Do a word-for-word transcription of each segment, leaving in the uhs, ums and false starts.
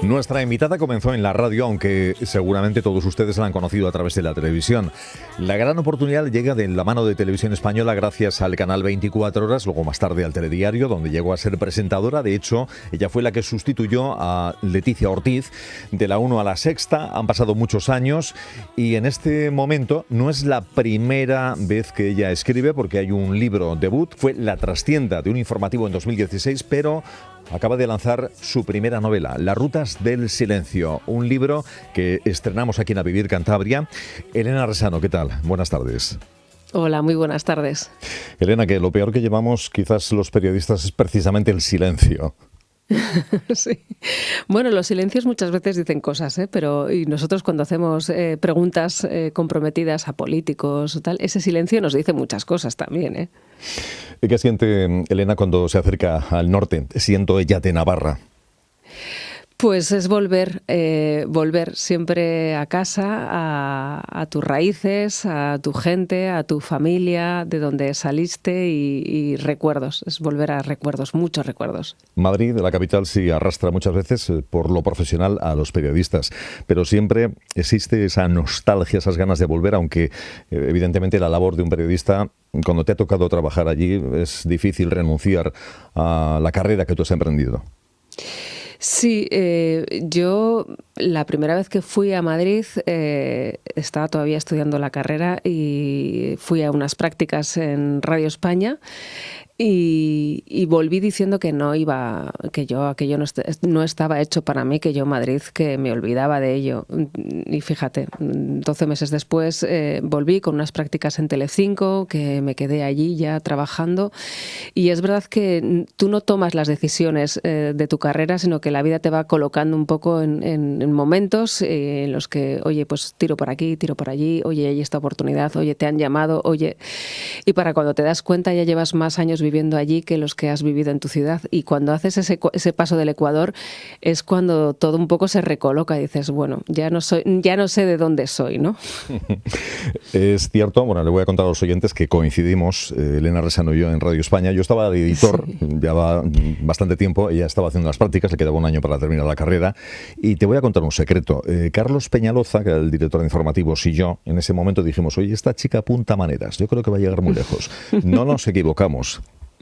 Nuestra invitada comenzó en la radio, aunque seguramente todos ustedes la han conocido a través de la televisión. La gran oportunidad llega de la mano de Televisión Española gracias al canal veinticuatro horas, luego más tarde al Telediario, donde llegó a ser presentadora. De hecho, ella fue la que sustituyó a Leticia Ortiz de la uno a la Sexta. Han pasado muchos años y en este momento no es la primera vez que ella escribe, porque hay un libro debut. Fue La trastienda de un informativo en dos mil dieciséis, pero acaba de lanzar su primera novela, Las rutas del silencio, un libro que estrenamos aquí en A Vivir Cantabria. Elena Resano, ¿qué tal? Buenas tardes. Hola, muy buenas tardes. Elena, que lo peor que llevamos quizás los periodistas es precisamente el silencio. Sí. Bueno, los silencios muchas veces dicen cosas, ¿eh? Pero y nosotros cuando hacemos eh, preguntas eh, comprometidas a políticos o tal, ese silencio nos dice muchas cosas también, ¿eh? ¿Qué siente Elena cuando se acerca al norte, siendo ella de Navarra? Pues es volver, eh, volver siempre a casa, a, a tus raíces, a tu gente, a tu familia, de donde saliste y, y recuerdos. Es volver a recuerdos, muchos recuerdos. Madrid, la capital, sí arrastra muchas veces eh, por lo profesional a los periodistas, pero siempre existe esa nostalgia, esas ganas de volver, aunque eh, evidentemente la labor de un periodista, cuando te ha tocado trabajar allí, es difícil renunciar a la carrera que tú has emprendido. Sí, eh, yo la primera vez que fui a Madrid eh, estaba todavía estudiando la carrera y fui a unas prácticas en Radio España y, y volví diciendo que no iba, que yo aquello no, est no estaba hecho para mí, que yo Madrid, que me olvidaba de ello. Y fíjate, doce meses después eh, volví con unas prácticas en Telecinco, que me quedé allí ya trabajando. Y es verdad que tú no tomas las decisiones eh, de tu carrera, sino que la vida te va colocando un poco en, en, en momentos eh, en los que, oye, pues tiro por aquí, tiro por allí, oye, hay esta oportunidad, oye, te han llamado, oye. Y para cuando te das cuenta ya llevas más años viviendo allí que los que has vivido en tu ciudad. Y cuando haces ese, ese paso del Ecuador es cuando todo un poco se recoloca y dices, bueno, ya no soy, ya no sé de dónde soy, ¿no? Es cierto, bueno, le voy a contar a los oyentes que coincidimos, eh, Elena Resano y yo, en Radio España. Yo estaba de editor, sí. Ya va bastante tiempo, ella estaba haciendo las prácticas, le quedaba un año para terminar la carrera. Y te voy a contar un secreto. Eh, Carlos Peñaloza, que era el director de informativos, y yo, en ese momento dijimos, oye, esta chica apunta maneras, yo creo que va a llegar muy lejos. No nos equivocamos.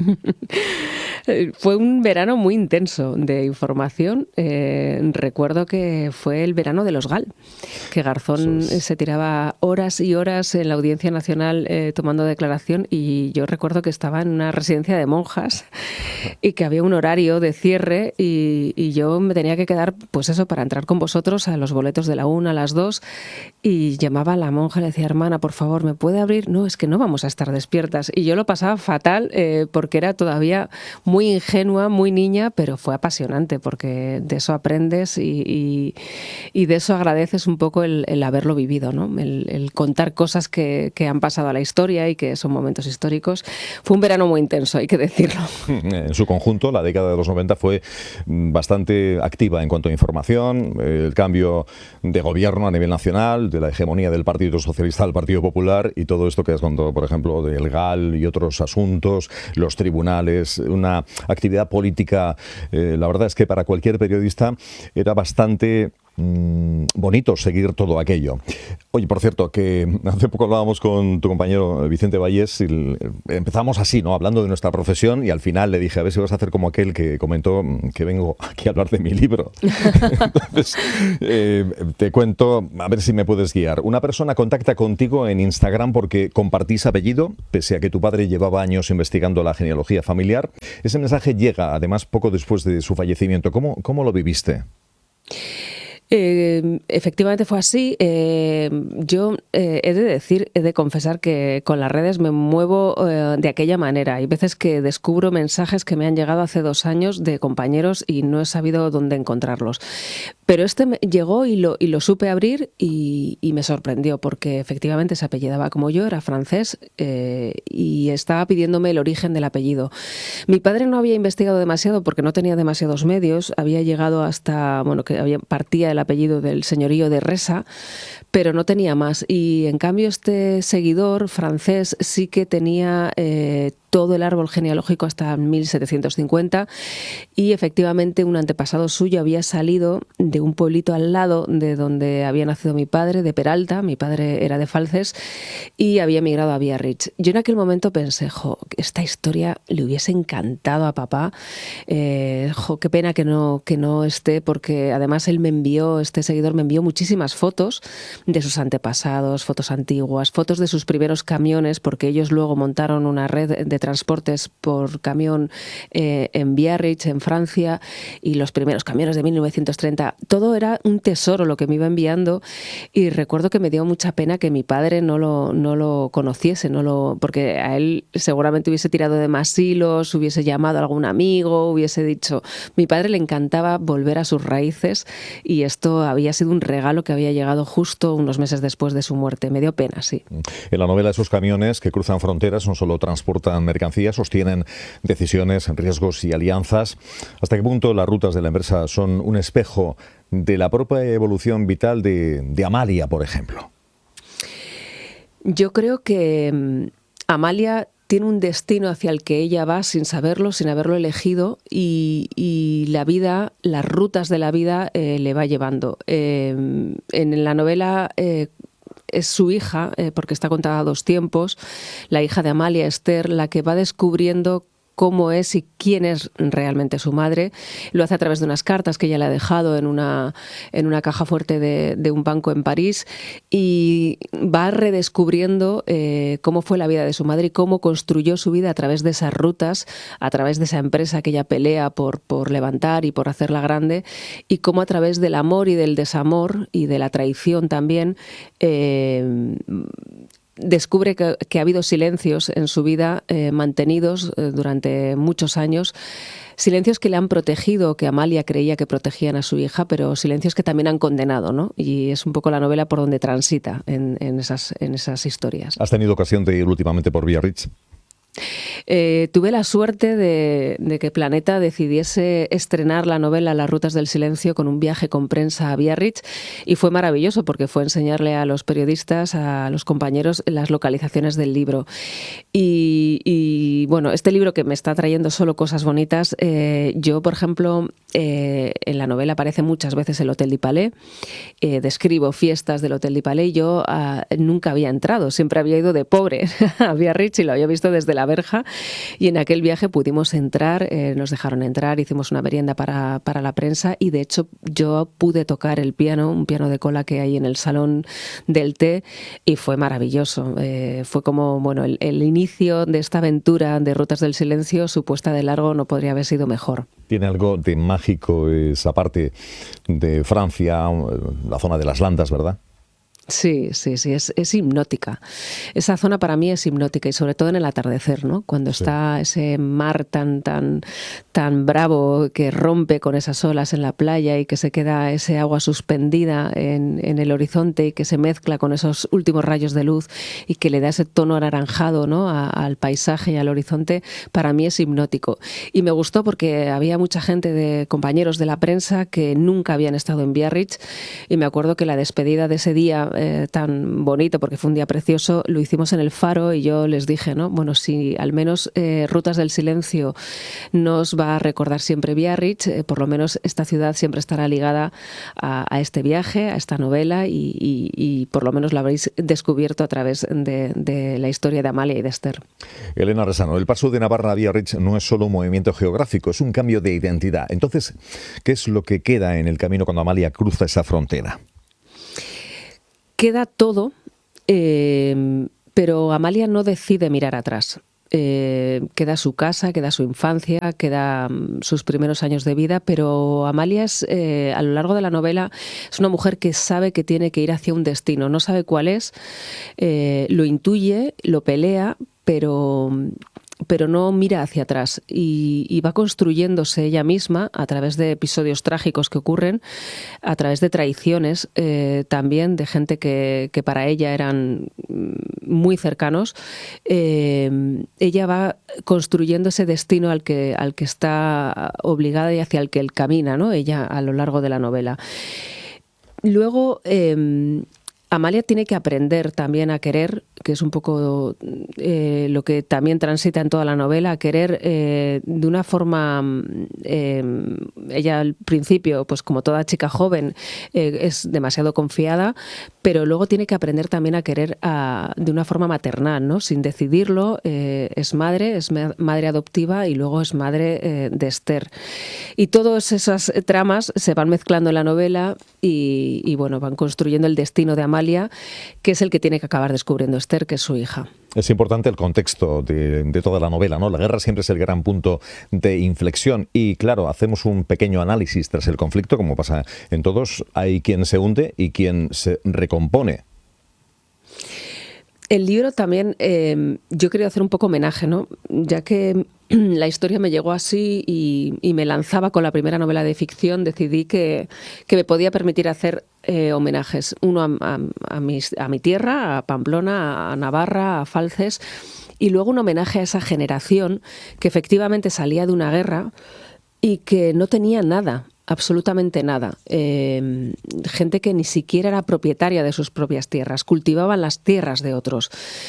Fue un verano muy intenso de información. Eh, recuerdo que fue el verano de los GAL, que Garzón es... se tiraba horas y horas en la Audiencia Nacional eh, tomando declaración, y yo recuerdo que estaba en una residencia de monjas y que había un horario de cierre y, y yo me tenía que quedar, pues eso, para entrar con vosotros a los boletos de la una, a las dos, y llamaba a la monja y le decía, hermana, por favor, ¿me puede abrir? No, es que no vamos a estar despiertas. Y yo lo pasaba fatal eh, porque era todavía muy ingenua, muy niña, pero fue apasionante porque de eso aprendes y, y, y de eso agradeces un poco el, el haberlo vivido, ¿no? El, el contar cosas que, que han pasado a la historia y que son momentos históricos. Fue un verano muy intenso, hay que decirlo. En su conjunto, la década de los noventa fue bastante activa en cuanto a información, el cambio de gobierno a nivel nacional, de la hegemonía del Partido Socialista al Partido Popular y todo esto que has contado, por ejemplo, del GAL y otros asuntos, los tribunales, una actividad política, eh, la verdad es que para cualquier periodista era bastante mmm, bonito seguir todo aquello. Oye, por cierto, que hace poco hablábamos con tu compañero Vicente Vallés y empezamos así, ¿no? Hablando de nuestra profesión, y al final le dije, a ver si vas a hacer como aquel que comentó que vengo aquí a hablar de mi libro. Entonces, eh, te cuento, a ver si me puedes guiar. Una persona contacta contigo en Instagram porque compartís apellido, pese a que tu padre llevaba años investigando la genealogía familiar. Ese mensaje llega, además, poco después de su fallecimiento. ¿Cómo, cómo lo viviste? Eh, efectivamente fue así. Eh, yo eh, he de decir, he de confesar que con las redes me muevo eh, de aquella manera. Hay veces que descubro mensajes que me han llegado hace dos años de compañeros y no he sabido dónde encontrarlos. Pero este me llegó y lo, y lo supe abrir y, y me sorprendió porque efectivamente se apellidaba como yo, era francés eh, y estaba pidiéndome el origen del apellido. Mi padre no había investigado demasiado porque no tenía demasiados medios, había llegado hasta, bueno, que había, partía el apellido del señorío de Resa, pero no tenía más. Y en cambio este seguidor francés sí que tenía eh, todo el árbol genealógico hasta mil setecientos cincuenta, y efectivamente un antepasado suyo había salido de un pueblito al lado de donde había nacido mi padre, de Peralta. Mi padre era de Falces y había emigrado a Biarritz. Yo en aquel momento pensé, jo, esta historia le hubiese encantado a papá, eh, jo, qué pena que no, que no esté, porque además él me envió, este seguidor me envió muchísimas fotos de sus antepasados, fotos antiguas, fotos de sus primeros camiones, porque ellos luego montaron una red de transportes por camión eh, en Biarritz, en Francia, y los primeros camiones de mil novecientos treinta. Todo era un tesoro lo que me iba enviando, y recuerdo que me dio mucha pena que mi padre no lo, no lo conociese, no lo, porque a él seguramente hubiese tirado de más hilos, hubiese llamado a algún amigo, hubiese dicho... Mi padre le encantaba volver a sus raíces, y esto había sido un regalo que había llegado justo unos meses después de su muerte. Me dio pena, sí. En la novela, esos camiones que cruzan fronteras no solo transportan mercancías, sostienen decisiones, riesgos y alianzas. ¿Hasta qué punto las rutas de la empresa son un espejo de la propia evolución vital de, de Amalia, por ejemplo? Yo creo que um, Amalia tiene un destino hacia el que ella va sin saberlo, sin haberlo elegido, y, y la vida, las rutas de la vida eh, le va llevando. Eh, en la novela... Eh, es su hija, eh, porque está contada a dos tiempos, la hija de Amalia, Esther, la que va descubriendo cómo es y quién es realmente su madre. Lo hace a través de unas cartas que ella le ha dejado en una, en una caja fuerte de, de un banco en París, y va redescubriendo eh, cómo fue la vida de su madre y cómo construyó su vida a través de esas rutas, a través de esa empresa que ella pelea por, por levantar y por hacerla grande, y cómo a través del amor y del desamor y de la traición también eh, descubre que, que ha habido silencios en su vida eh, mantenidos eh, durante muchos años, silencios que le han protegido, que Amalia creía que protegían a su hija, pero silencios que también han condenado, ¿no? Y es un poco la novela por donde transita en, en, esas, en esas historias. ¿Has tenido ocasión de ir últimamente por Biarritz? Eh, tuve la suerte de, de que Planeta decidiese estrenar la novela Las rutas del silencio con un viaje con prensa a Biarritz, y fue maravilloso porque fue enseñarle a los periodistas, a los compañeros, las localizaciones del libro. Y, y bueno, este libro que me está trayendo solo cosas bonitas, eh, yo, por ejemplo, eh, en la novela aparece muchas veces el Hotel de Palais, eh, describo fiestas del Hotel de Palais, y yo uh, nunca había entrado, siempre había ido de pobre a Biarritz y lo había visto desde la verja, y en aquel viaje pudimos entrar, eh, nos dejaron entrar, hicimos una merienda para, para la prensa, y de hecho yo pude tocar el piano, un piano de cola que hay en el salón del té, y fue maravilloso. Eh, fue como, bueno, el, el inicio de esta aventura de Rutas del Silencio, su puesta de largo no podría haber sido mejor. Tiene algo de mágico esa parte de Francia, la zona de las Landas, ¿verdad? Sí, sí, sí, es, es hipnótica. Esa zona para mí es hipnótica, y sobre todo en el atardecer, ¿no? Cuando sí. está ese mar tan, tan, tan bravo que rompe con esas olas en la playa, y que se queda ese agua suspendida en, en el horizonte, y que se mezcla con esos últimos rayos de luz y que le da ese tono anaranjado, ¿no? a, al paisaje y al horizonte, para mí es hipnótico. Y me gustó porque había mucha gente, de compañeros de la prensa, que nunca habían estado en Biarritz, y me acuerdo que la despedida de ese día Eh, tan bonito, porque fue un día precioso, lo hicimos en el Faro, y yo les dije, ¿no? Bueno, si al menos eh, Rutas del Silencio nos va a recordar siempre Biarritz, eh, por lo menos esta ciudad siempre estará ligada a, a este viaje, a esta novela, y, y, y por lo menos la habréis descubierto a través de, de la historia de Amalia y de Esther. Elena Resano, el paso de Navarra a Biarritz no es solo un movimiento geográfico, es un cambio de identidad. Entonces, ¿qué es lo que queda en el camino cuando Amalia cruza esa frontera? Queda todo, eh, pero Amalia no decide mirar atrás. Eh, queda su casa, queda su infancia, queda um, sus primeros años de vida, pero Amalia es, eh, a lo largo de la novela, es una mujer que sabe que tiene que ir hacia un destino, no sabe cuál es, eh, lo intuye, lo pelea, pero... pero no mira hacia atrás, y, y va construyéndose ella misma a través de episodios trágicos que ocurren, a través de traiciones eh, también de gente que, que para ella eran muy cercanos. Eh, ella va construyendo ese destino al que, al que está obligada y hacia el que él camina, ¿no? Ella a lo largo de la novela. Luego... Eh, Amalia tiene que aprender también a querer, que es un poco eh, lo que también transita en toda la novela, a querer eh, de una forma, eh, ella al principio, pues como toda chica joven, eh, es demasiado confiada, pero luego tiene que aprender también a querer a, de una forma maternal, ¿no? Sin decidirlo, eh, es madre, es madre adoptiva y luego es madre eh, de Esther. Y todas esas tramas se van mezclando en la novela y, y bueno, van construyendo el destino de Amalia, que es el que tiene que acabar descubriendo Esther, que es su hija. Es importante el contexto de, de toda la novela, ¿no? La guerra siempre es el gran punto de inflexión y, claro, hacemos un pequeño análisis tras el conflicto, como pasa en todos. Hay quien se hunde y quien se recompone. El libro también, eh, yo quería hacer un poco homenaje, ¿no? Ya que la historia me llegó así y, y me lanzaba con la primera novela de ficción, decidí que, que me podía permitir hacer eh, homenajes. Uno a, a, a, mis, a mi tierra, a Pamplona, a Navarra, a Falces, y luego un homenaje a esa generación que efectivamente salía de una guerra y que no tenía nada. Absolutamente nada. Eh, gente que ni siquiera era propietaria de sus propias tierras, cultivaban las tierras de otros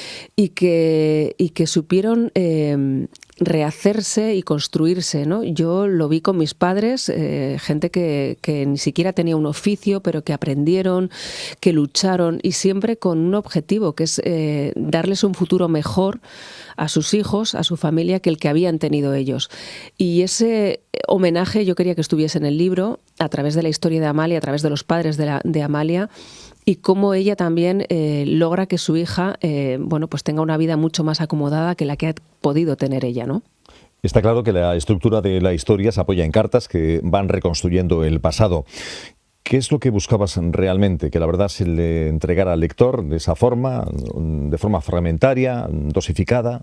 y que, y que supieron eh, rehacerse y construirse, ¿no? Yo lo vi con mis padres, eh, gente que, que ni siquiera tenía un oficio, pero que aprendieron, que lucharon y siempre con un objetivo, que es eh, darles un futuro mejor a sus hijos, a su familia, que el que habían tenido ellos. Y ese homenaje yo quería que estuviese en el libro, a través de la historia de Amalia, a través de los padres de, la, de Amalia, y cómo ella también eh, logra que su hija eh, bueno, pues tenga una vida mucho más acomodada que la que ha podido tener ella, ¿no? Está claro que la estructura de la historia se apoya en cartas que van reconstruyendo el pasado. ¿Qué es lo que buscabas realmente? ¿Que la verdad se le entregara al lector de esa forma, de forma fragmentaria, dosificada?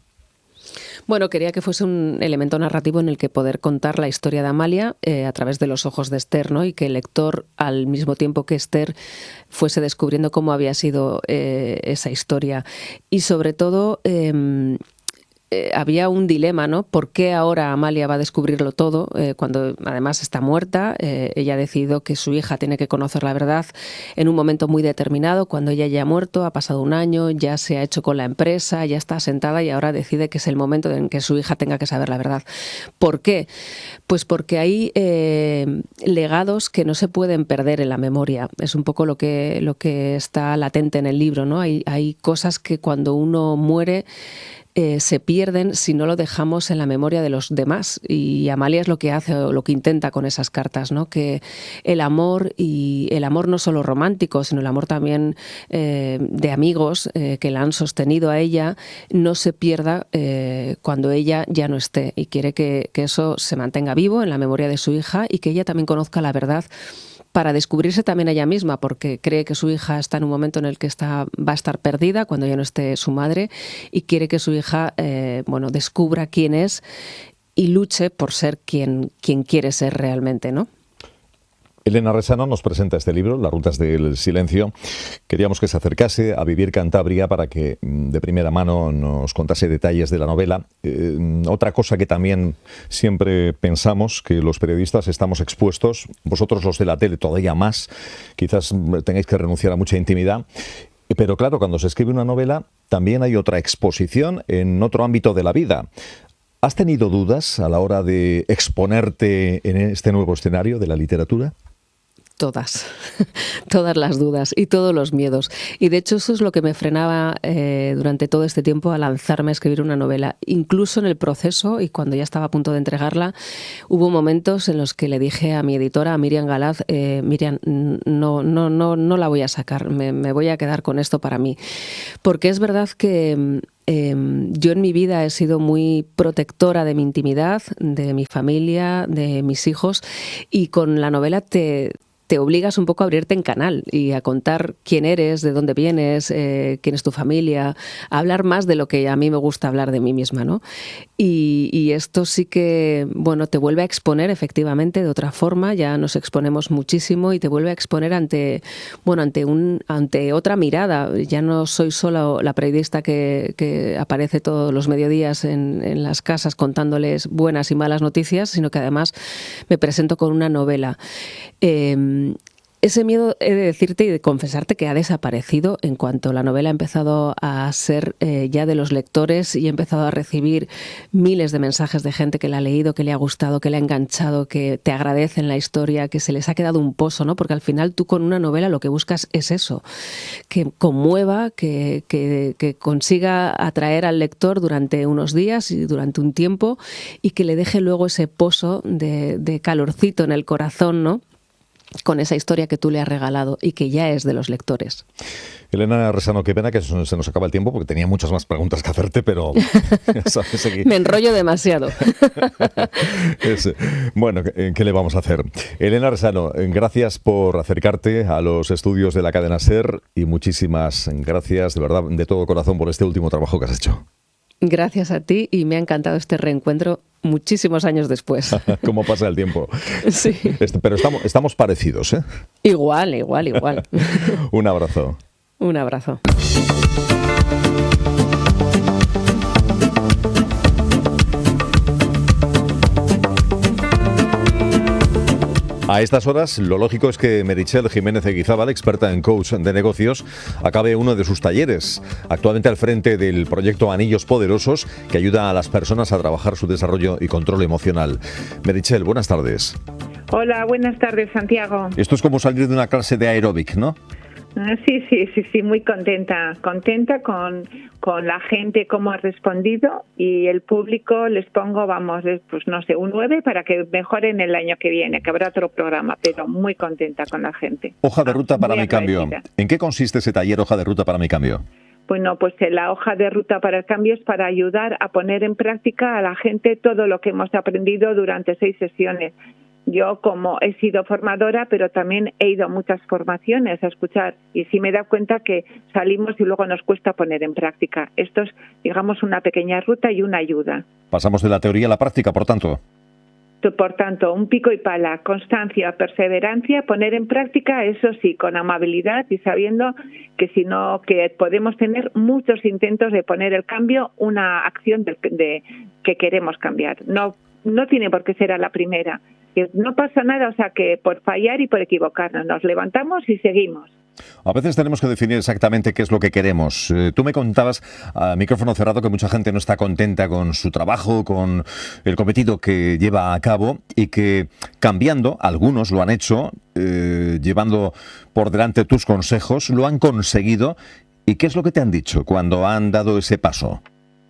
Bueno, quería que fuese un elemento narrativo en el que poder contar la historia de Amalia eh, a través de los ojos de Esther, ¿no? Y que el lector, al mismo tiempo que Esther, fuese descubriendo cómo había sido eh, esa historia. Y sobre todo... Eh, Eh, había un dilema, ¿no? ¿Por qué ahora Amalia va a descubrirlo todo eh, cuando además está muerta? Eh, ella ha decidido que su hija tiene que conocer la verdad en un momento muy determinado, cuando ella ya ha muerto, ha pasado un año, ya se ha hecho con la empresa, ya está asentada y ahora decide que es el momento en que su hija tenga que saber la verdad. ¿Por qué? Pues porque hay eh, legados que no se pueden perder en la memoria. Es un poco lo que, lo que está latente en el libro, ¿no? Hay, hay cosas que cuando uno muere Eh, se pierden si no lo dejamos en la memoria de los demás, y Amalia es lo que hace o lo que intenta con esas cartas, ¿no? Que el amor, y el amor no solo romántico, sino el amor también eh, de amigos eh, que la han sostenido a ella, no se pierda eh, cuando ella ya no esté, y quiere que, que eso se mantenga vivo en la memoria de su hija y que ella también conozca la verdad para descubrirse también a ella misma, porque cree que su hija está en un momento en el que está, va a estar perdida cuando ya no esté su madre, y quiere que su hija eh, bueno, descubra quién es y luche por ser quien, quien quiere ser realmente, ¿no? Elena Resano nos presenta este libro, Las rutas del silencio. Queríamos que se acercase a Vivir Cantabria para que de primera mano nos contase detalles de la novela. Eh, otra cosa que también siempre pensamos, que los periodistas estamos expuestos, vosotros los de la tele todavía más, quizás tengáis que renunciar a mucha intimidad. Pero claro, cuando se escribe una novela también hay otra exposición en otro ámbito de la vida. ¿Has tenido dudas a la hora de exponerte en este nuevo escenario de la literatura? Todas, todas las dudas y todos los miedos. Y de hecho eso es lo que me frenaba eh, durante todo este tiempo a lanzarme a escribir una novela. Incluso en el proceso, y cuando ya estaba a punto de entregarla, hubo momentos en los que le dije a mi editora, a Miriam Galaz, eh, Miriam, no, no, no, no la voy a sacar, me, me voy a quedar con esto para mí. Porque es verdad que Eh, yo en mi vida he sido muy protectora de mi intimidad, de mi familia, de mis hijos, y con la novela te, te obligas un poco a abrirte en canal y a contar quién eres, de dónde vienes, eh, quién es tu familia, a hablar más de lo que a mí me gusta hablar de mí misma, ¿no? Y, y esto sí que, bueno, te vuelve a exponer efectivamente de otra forma, ya nos exponemos muchísimo y te vuelve a exponer ante, bueno, ante, un, ante otra mirada. Ya no soy solo la periodista que, que aparece todos los mediodías en, en las casas contándoles buenas y malas noticias, sino que además me presento con una novela. Eh, Ese miedo, he de decirte y de confesarte que ha desaparecido en cuanto la novela ha empezado a ser eh, ya de los lectores y he empezado a recibir miles de mensajes de gente que la ha leído, que le ha gustado, que le ha enganchado, que te agradecen la historia, que se les ha quedado un pozo, ¿no? Porque al final tú con una novela lo que buscas es eso, que conmueva, que, que, que consiga atraer al lector durante unos días y durante un tiempo y que le deje luego ese pozo de, de calorcito en el corazón, ¿no? Con esa historia que tú le has regalado y que ya es de los lectores. Elena Resano, qué pena que se nos acaba el tiempo porque tenía muchas más preguntas que hacerte, pero... ¿sabes? Aquí... Me enrollo demasiado. es, bueno, ¿qué le vamos a hacer? Elena Resano, gracias por acercarte a los estudios de la cadena SER y muchísimas gracias, de verdad, de todo corazón por este último trabajo que has hecho. Gracias a ti y me ha encantado este reencuentro muchísimos años después. ¿Cómo pasa el tiempo? Sí. Este, pero estamos, estamos parecidos, ¿eh? Igual, igual, igual. Un abrazo. Un abrazo. A estas horas, lo lógico es que Meritxell Jiménez Eguizábal, experta en coach de negocios, acabe uno de sus talleres, actualmente al frente del proyecto Anillos Poderosos, que ayuda a las personas a trabajar su desarrollo y control emocional. Meritxell, buenas tardes. Hola, buenas tardes, Santiago. Esto es como salir de una clase de aeróbic, ¿no? Sí, sí, sí, sí, muy contenta, contenta con, con la gente, cómo ha respondido y el público les pongo, vamos, pues no sé, un nueve para que mejoren el año que viene, que habrá otro programa, pero muy contenta con la gente. Hoja de ruta para muy mi cambio. ¿En qué consiste ese taller Hoja de ruta para mi cambio? Bueno, pues la hoja de ruta para el cambio es para ayudar a poner en práctica a la gente todo lo que hemos aprendido durante seis sesiones. Yo como he sido formadora, pero también he ido a muchas formaciones a escuchar y sí me he dado cuenta que salimos y luego nos cuesta poner en práctica. Esto es, digamos, una pequeña ruta y una ayuda. Pasamos de la teoría a la práctica, por tanto. Por tanto, un pico y pala, constancia, perseverancia, poner en práctica, eso sí, con amabilidad y sabiendo que si no, que podemos tener muchos intentos de poner el cambio, una acción de, de que queremos cambiar. No, no tiene por qué ser a la primera. No pasa nada, o sea que por fallar y por equivocarnos, nos levantamos y seguimos. A veces tenemos que definir exactamente qué es lo que queremos. Eh, tú me contabas a micrófono cerrado que mucha gente no está contenta con su trabajo, con el cometido que lleva a cabo y que cambiando, algunos lo han hecho, eh, llevando por delante tus consejos, lo han conseguido. ¿Y qué es lo que te han dicho cuando han dado ese paso?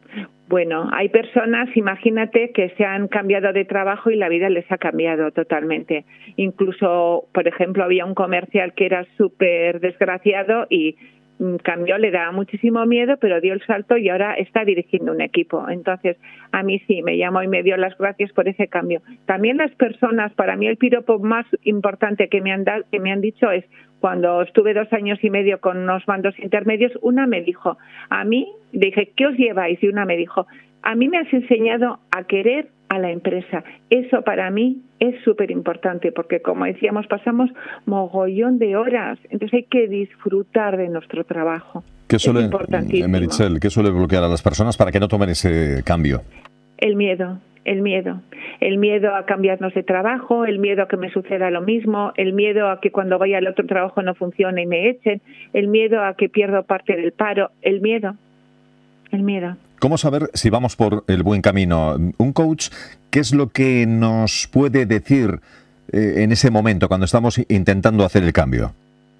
Bueno, hay personas, imagínate, que se han cambiado de trabajo y la vida les ha cambiado totalmente. Incluso, por ejemplo, había un comercial que era súper desgraciado y cambió, le daba muchísimo miedo, pero dio el salto y ahora está dirigiendo un equipo. Entonces, a mí sí, me llamó y me dio las gracias por ese cambio. También las personas, para mí el piropo más importante que me han dado, que me han dicho es, cuando estuve dos años y medio con unos mandos intermedios, una me dijo, a mí, dije, ¿qué os lleváis? Y una me dijo, a mí me has enseñado a querer a la empresa. Eso para mí es súper importante porque, como decíamos, pasamos mogollón de horas. Entonces hay que disfrutar de nuestro trabajo. ¿Qué suele, Meritxell, ¿qué suele bloquear a las personas para que no tomen ese cambio? El miedo. El miedo, el miedo a cambiarnos de trabajo, el miedo a que me suceda lo mismo, el miedo a que cuando vaya al otro trabajo no funcione y me echen, el miedo a que pierdo parte del paro, el miedo, el miedo. ¿Cómo saber si vamos por el buen camino? Un coach, ¿qué es lo que nos puede decir eh, en ese momento cuando estamos intentando hacer el cambio?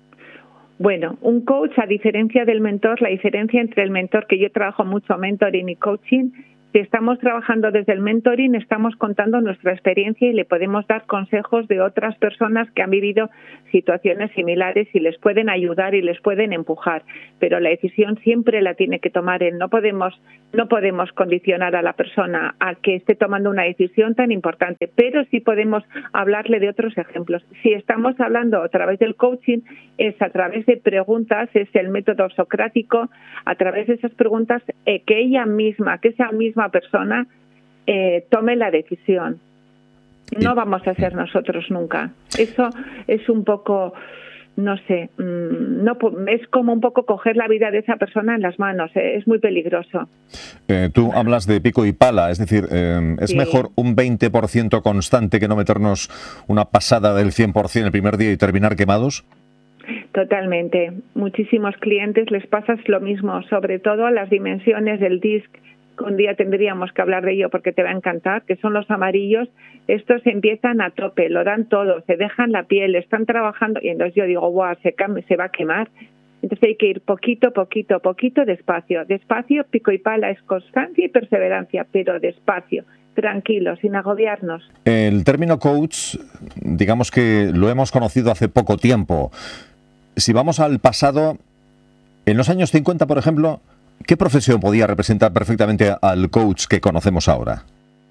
Bueno, un coach, a diferencia del mentor, la diferencia entre el mentor, que yo trabajo mucho mentoring y coaching, si estamos trabajando desde el mentoring, estamos contando nuestra experiencia y le podemos dar consejos de otras personas que han vivido situaciones similares y les pueden ayudar y les pueden empujar. Pero la decisión siempre la tiene que tomar él. No podemos, no podemos condicionar a la persona a que esté tomando una decisión tan importante, pero sí podemos hablarle de otros ejemplos. Si estamos hablando a través del coaching, es a través de preguntas, es el método socrático, a través de esas preguntas eh, que ella misma, que esa misma persona eh, tome la decisión. No vamos a ser nosotros nunca. Eso es un poco no sé, no es como un poco coger la vida de esa persona en las manos, ¿eh? Es muy peligroso. Eh, tú hablas de pico y pala, es decir, eh, ¿es sí. mejor un veinte por ciento constante que no meternos una pasada del cien por ciento el primer día y terminar quemados? Totalmente. Muchísimos clientes les pasa lo mismo, sobre todo a las dimensiones del disc. Un día tendríamos que hablar de ello porque te va a encantar, que son los amarillos. Estos empiezan a tope, lo dan todo, se dejan la piel, están trabajando y entonces yo digo, guau, se, se va a quemar. Entonces hay que ir poquito, poquito, poquito, despacio. Despacio, pico y pala, es constancia y perseverancia, pero despacio, tranquilo, sin agobiarnos. El término coach, digamos que lo hemos conocido hace poco tiempo. Si vamos al pasado, en los años cincuenta, por ejemplo, ¿qué profesión podía representar perfectamente al coach que conocemos ahora?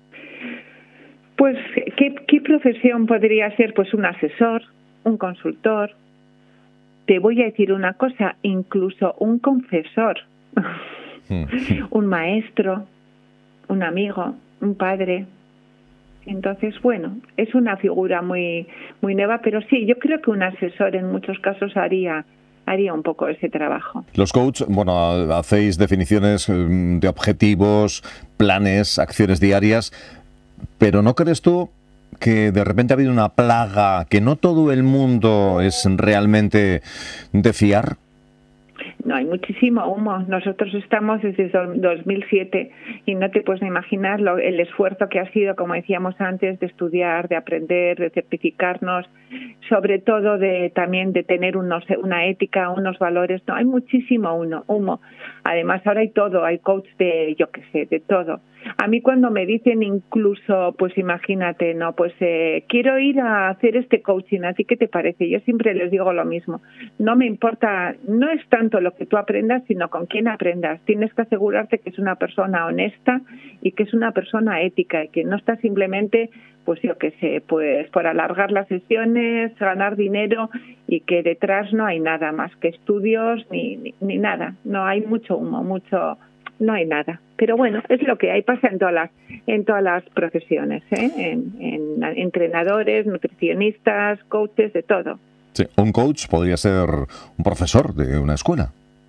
Pues, ¿qué, qué profesión podría ser? Pues un asesor, un consultor. Te voy a decir una cosa, incluso un confesor, un maestro, un amigo, un padre. Entonces, bueno, es una figura muy, muy nueva, pero sí, yo creo que un asesor en muchos casos haría... haría un poco ese trabajo. Los coaches, bueno, hacéis definiciones de objetivos, planes, acciones diarias, pero ¿no crees tú que de repente ha habido una plaga, que no todo el mundo es realmente de fiar? No, hay muchísimo humo. Nosotros estamos desde dos mil siete y no te puedes imaginar lo, el esfuerzo que ha sido, como decíamos antes, de estudiar, de aprender, de certificarnos, sobre todo de también de tener unos, una ética, unos valores. No, hay muchísimo humo, humo. Además, ahora hay todo, hay coach de, yo qué sé, de todo. A mí cuando me dicen incluso, pues imagínate, no, pues eh, quiero ir a hacer este coaching, ¿así qué te parece? Yo siempre les digo lo mismo. No me importa, no es tanto lo que tú aprendas, sino con quién aprendas. Tienes que asegurarte que es una persona honesta y que es una persona ética y que no está simplemente, pues yo qué sé, pues por alargar las sesiones, ganar dinero y que detrás no hay nada más que estudios ni, ni, ni nada. No hay mucho humo, mucho... No hay nada, pero bueno, es lo que hay, pasa en todas las, en todas las profesiones, ¿eh? en, en entrenadores, nutricionistas, coaches, de todo. Sí, un coach podría ser un profesor de una escuela.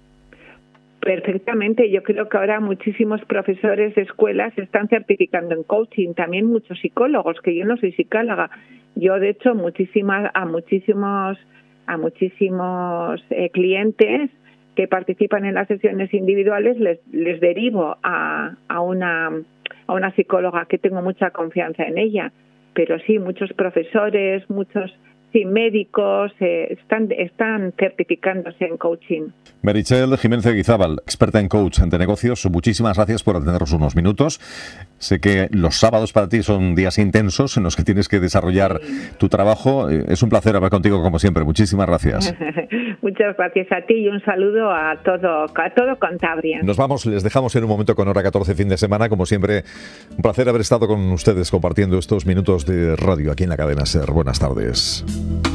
Perfectamente, yo creo que ahora muchísimos profesores de escuelas se están certificando en coaching, también muchos psicólogos, que yo no soy psicóloga. Yo de hecho muchísimas a muchísimos a muchísimos eh, clientes que participan en las sesiones individuales les, les derivo a, a una a una psicóloga que tengo mucha confianza en ella, pero sí, muchos profesores, muchos sí, médicos eh, están están certificándose en coaching. Meritxell Jiménez Eguizábal, experta en coach de negocios, muchísimas gracias por atendernos unos minutos. Sé que los sábados para ti son días intensos en los que tienes que desarrollar sí. tu trabajo. Es un placer hablar contigo como siempre. Muchísimas gracias. Muchas gracias a ti y un saludo a todo, a todo Cantabria. Nos vamos, les dejamos en un momento con Hora catorce fin de semana. Como siempre, un placer haber estado con ustedes compartiendo estos minutos de radio aquí en la cadena SER. Buenas tardes.